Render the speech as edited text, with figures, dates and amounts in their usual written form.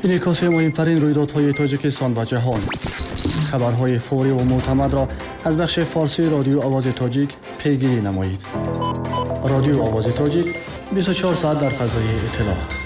انعکاس مهمترین رویدادهای تاجیکستان و جهان. خبرهای فوری و معتمد را از بخش فارسی رادیو آواز تاجیک پیگیری نمایید. رادیو آواز تاجیک 24 ساعت در فضای اطلاعات.